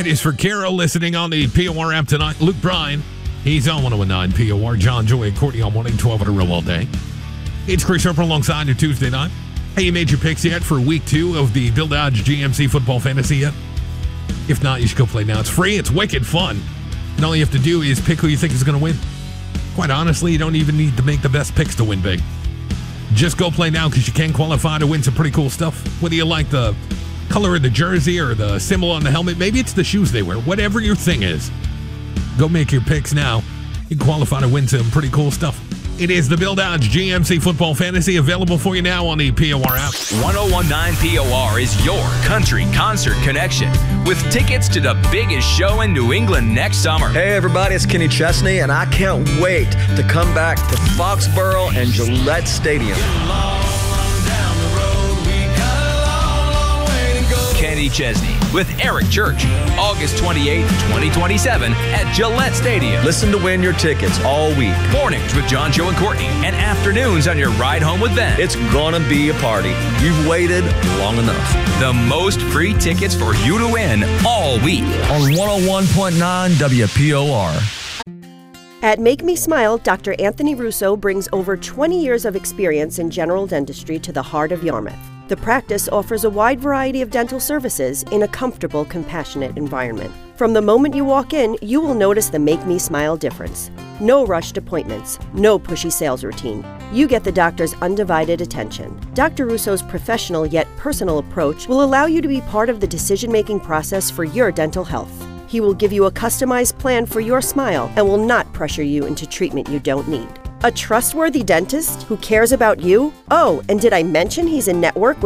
It is for Carol listening on the POR app tonight. Luke Bryan, he's on 101.9 POR. John, Joey, and Courtney on 112 at a row all day. It's Chris Harper alongside your Tuesday night. Hey, you made your picks yet for week 2 of the Bill Dodge GMC Football Fantasy yet? If not, you should go play now. It's free. It's wicked fun. And all you have to do is pick who you think is going to win. Quite honestly, you don't even need to make the best picks to win big. Just go play now because you can qualify to win some pretty cool stuff. Whether you like the color of the jersey or the symbol on the helmet, maybe it's the shoes they wear. Whatever your thing is, go make your picks now. You can qualify to win some pretty cool stuff. It is the Bill Dodge GMC Football Fantasy, available for you now on the POR app. 101.9 POR is your country concert connection, with tickets to the biggest show in New England next summer. Hey everybody, it's Kenny Chesney, and I can't wait to come back to Foxborough and Gillette Stadium. Kenny Chesney with Eric Church, August 28th, 2027 at Gillette Stadium. Listen to win your tickets all week. Mornings with John, Joe, and Courtney, and afternoons on your ride home with them. It's gonna be a party. You've waited long enough. The most free tickets for you to win all week. On 101.9 WPOR. At Make Me Smile, Dr. Anthony Russo brings over 20 years of experience in general dentistry to the heart of Yarmouth. The practice offers a wide variety of dental services in a comfortable, compassionate environment. From the moment you walk in, you will notice the Make Me Smile difference. No rushed appointments, no pushy sales routine. You get the doctor's undivided attention. Dr. Russo's professional yet personal approach will allow you to be part of the decision-making process for your dental health. He will give you a customized plan for your smile and will not pressure you into treatment you don't need. A trustworthy dentist who cares about you? Oh, and did I mention he's in network with